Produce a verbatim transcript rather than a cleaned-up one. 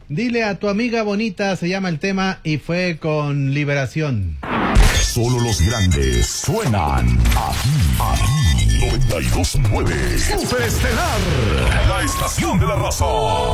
Dile a tu amiga bonita, se llama el tema, y fue con Liberación. Solo los grandes suenan aquí, aquí. noventa y dos punto nueve Superestelar, la estación de la raza.